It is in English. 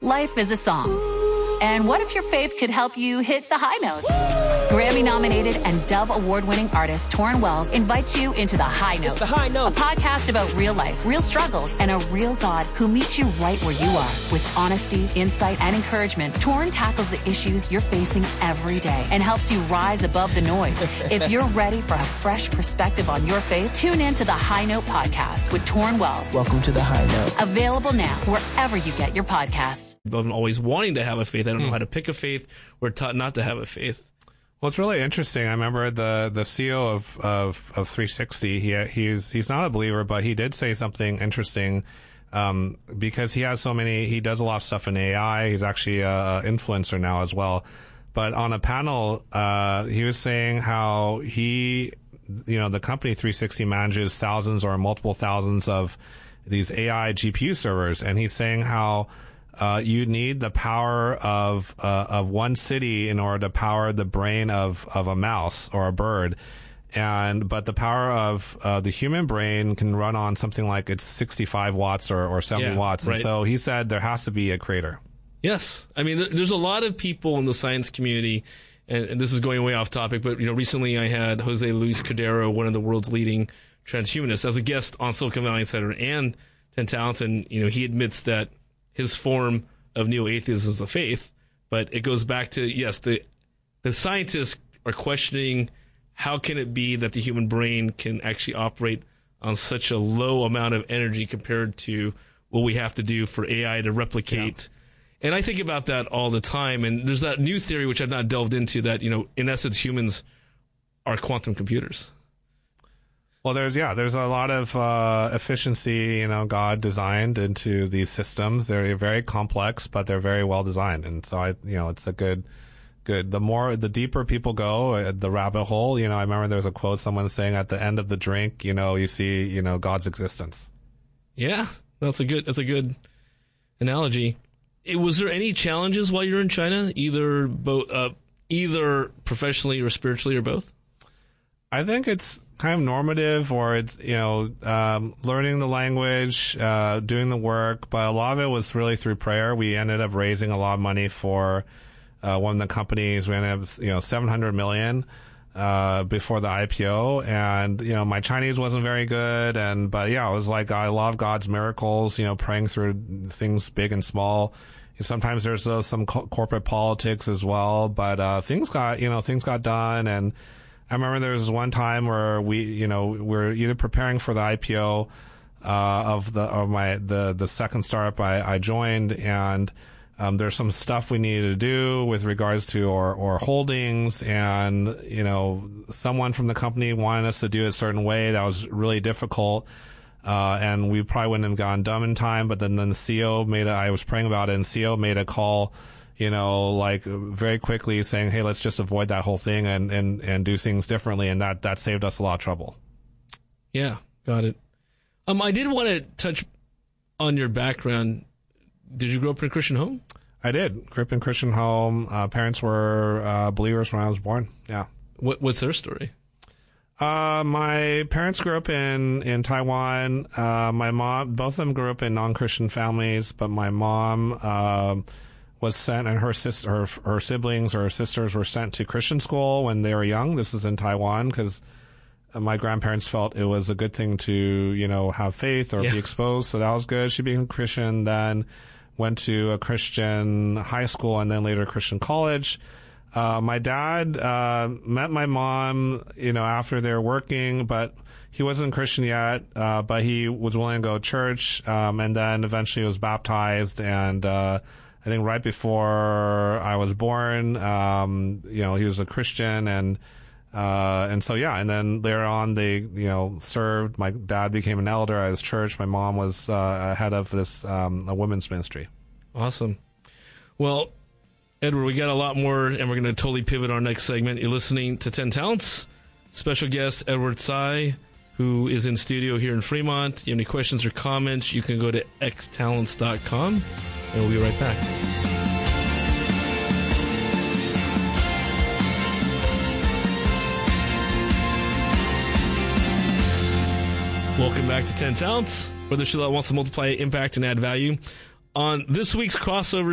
Life is a song. And what if your faith could help you hit the high notes? Grammy-nominated and Dove Award-winning artist Torrin Wells invites you into The High Note. It's The High Note. A podcast about real life, real struggles, and a real God who meets you right where you are. With honesty, insight, and encouragement, Torrin tackles the issues you're facing every day and helps you rise above the noise. If you're ready for a fresh perspective on your faith, tune in to The High Note podcast with Torrin Wells. Welcome to The High Note. Available now wherever you get your podcasts. I'm always wanting to have a faith. I don't know how to pick a faith. We're taught not to have a faith. Well, it's really interesting. I remember the CEO of 360. He's not a believer, but he did say something interesting because he has so many. He does a lot of stuff in AI. He's actually an influencer now as well. But on a panel, he was saying how the company 360 manages thousands or multiple thousands of these AI GPU servers, and he's saying how you need the power of one city in order to power the brain of a mouse or a bird, but the power of the human brain can run on something like it's 65 watts or 70 watts. Right. And so he said there has to be a creator. Yes, I mean there's a lot of people in the science community, and this is going way off topic, but recently I had Jose Luis Cordero, one of the world's leading transhumanists, as a guest on Silicon Valley Insider and 10 Talents, and he admits that his form of neo-atheism is a faith, but it goes back to, yes, the scientists are questioning how can it be that the human brain can actually operate on such a low amount of energy compared to what we have to do for AI to replicate. Yeah. And I think about that all the time, and there's that new theory, which I've not delved into, that, in essence, humans are quantum computers. Well, there's a lot of efficiency, God designed into these systems. They're very complex, but they're very well designed, and so it's a good. The deeper people go, the rabbit hole. I remember there was a quote someone saying at the end of the drink, you see, God's existence. Yeah, that's a good analogy. Was there any challenges while you're in China, either professionally or spiritually or both? I think it's kind of normative, or it's, learning the language, doing the work, but a lot of it was really through prayer. We ended up raising a lot of money for one of the companies. We ended up, $700 million before the IPO, and my Chinese wasn't very good, but it was like I love God's miracles, praying through things big and small. Sometimes there's some corporate politics as well, but things got done. And I remember there was one time where we're either preparing for the IPO of the second startup I joined, and there's some stuff we needed to do with regards to our holdings, and someone from the company wanted us to do it a certain way that was really difficult, and we probably wouldn't have gotten done in time. But then the CEO I was praying about it, and CEO made a call, very quickly saying, hey, let's just avoid that whole thing and do things differently. And that saved us a lot of trouble. Yeah, got it. I did want to touch on your background. Did you grow up in a Christian home? I did. Grew up in a Christian home. Parents were believers when I was born. Yeah. What's their story? My parents grew up in Taiwan. My mom, both of them grew up in non-Christian families, but my mom, was sent, and her siblings or her sisters were sent to Christian school when they were young. This is in Taiwan because my grandparents felt it was a good thing to, have faith or be exposed. So that was good. She became Christian, then went to a Christian high school and then later a Christian college. My dad met my mom, after they were working, but he wasn't Christian yet, but he was willing to go to church, and then eventually was baptized, and I think right before I was born, he was a Christian, and so, and then later on they, served. My dad became an elder at his church. My mom was head of this a women's ministry. Awesome. Well, Edward, we got a lot more, and we're going to totally pivot our next segment. You're listening to 10 Talents. Special guest, Edward Tsai, who is in studio here in Fremont. If you have any questions or comments, you can go to xtalents.com, and we'll be right back. Welcome back to 10 Talents, where the show that wants to multiply impact and add value. On this week's crossover